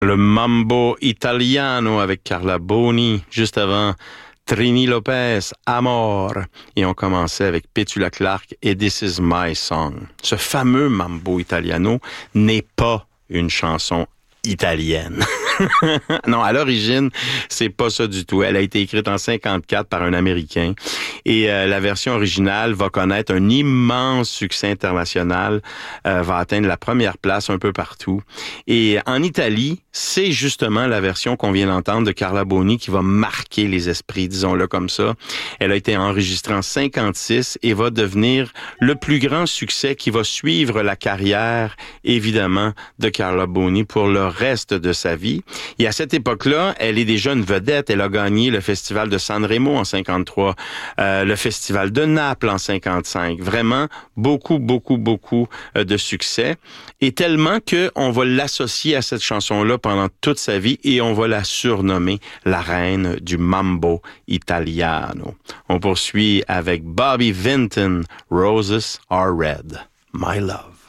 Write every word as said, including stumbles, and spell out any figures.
Le Mambo Italiano avec Carla Boni, juste avant Trini Lopez, Amor. Et on commençait avec Petula Clark et This Is My Song. Ce fameux Mambo Italiano n'est pas une chanson italienne. Non, à l'origine, c'est pas ça du tout. Elle a été écrite en cinquante-quatre par un Américain et euh, la version originale va connaître un immense succès international, euh, va atteindre la première place un peu partout. Et en Italie, c'est justement la version qu'on vient d'entendre de Carla Boni qui va marquer les esprits, disons-le comme ça. Elle a été enregistrée en cinquante-six et va devenir le plus grand succès qui va suivre la carrière, évidemment, de Carla Boni pour le reste de sa vie. Et à cette époque-là, elle est déjà une vedette. Elle a gagné le festival de Sanremo en cinquante-trois, euh, le festival de Naples en cinquante-cinq. Vraiment, beaucoup, beaucoup, beaucoup euh, de succès. Et tellement que on va l'associer à cette chanson-là pendant toute sa vie et on va la surnommer la reine du Mambo Italiano. On poursuit avec Bobby Vinton, Roses Are Red, My Love.